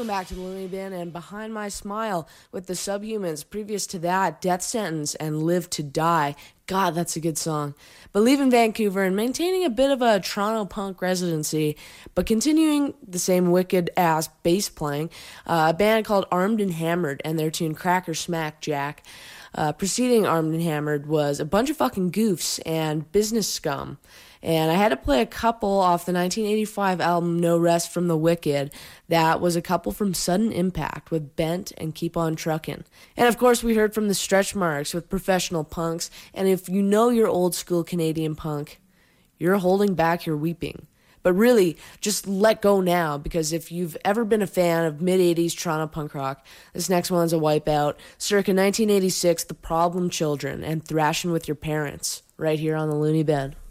Welcome back to the Looney Bin and Behind My Smile with the Subhumans. Previous to that, Death Sentence and Live to Die. God, that's a good song. But leaving Vancouver and maintaining a bit of a Toronto punk residency, but continuing the same wicked-ass bass playing, a band called Armed and Hammered and their tune Cracker Smack Jack. Preceding Armed and Hammered was a bunch of fucking goofs and Business Scum. And I had to play a couple off the 1985 album No Rest from the Wicked. That was a couple from Sudden Impact with Bent and Keep On Truckin'. And of course we heard from the Stretch Marks with Professional Punks. And if you know your old school Canadian punk, you're holding back your weeping. But really, just let go now, because if you've ever been a fan of mid-80s Toronto punk rock, this next one's a wipeout. Circa 1986, The Problem Children and Thrashing with Your Parents, right here on the Looney Bin.